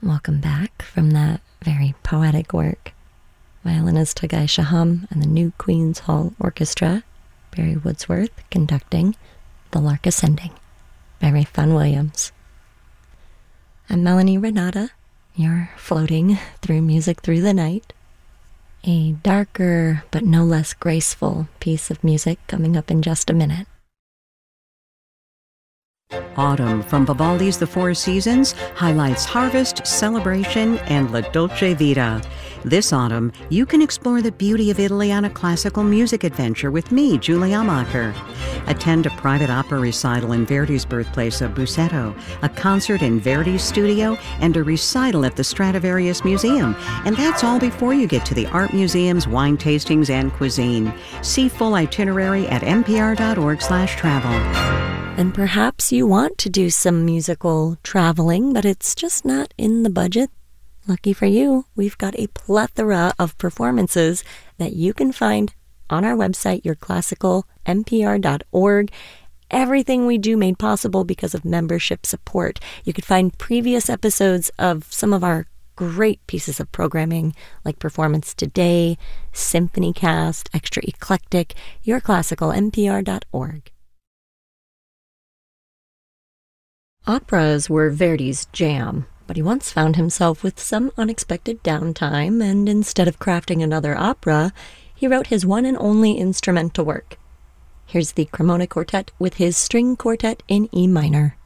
Welcome back from that very poetic work. Violinist Tagai Shaham and the New Queen's Hall Orchestra, Barry Woodsworth conducting The Lark Ascending by Ralph Vaughan Williams. I'm Melanie Renata. You're floating through music through the night. A darker but no less graceful piece of music coming up in just a minute. Autumn from Vivaldi's The Four Seasons highlights harvest, celebration, and La Dolce Vita. This autumn, you can explore the beauty of Italy on a classical music adventure with me, Julie Amacher. Attend a private opera recital in Verdi's birthplace of Busseto, a concert in Verdi's studio, and a recital at the Stradivarius Museum. And that's all before you get to the art museums, wine tastings, and cuisine. See full itinerary at npr.org/travel. And perhaps you want to do some musical traveling, but it's just not in the budget. Lucky for you, we've got a plethora of performances that you can find on our website, yourclassicalnpr.org. Everything we do made possible because of membership support. You could find previous episodes of some of our great pieces of programming, like Performance Today, Symphony Cast, Extra Eclectic, yourclassicalnpr.org. Operas were Verdi's jam, but he once found himself with some unexpected downtime, and instead of crafting another opera, he wrote his one and only instrumental work. Here's the Cremona Quartet with his string quartet in E minor.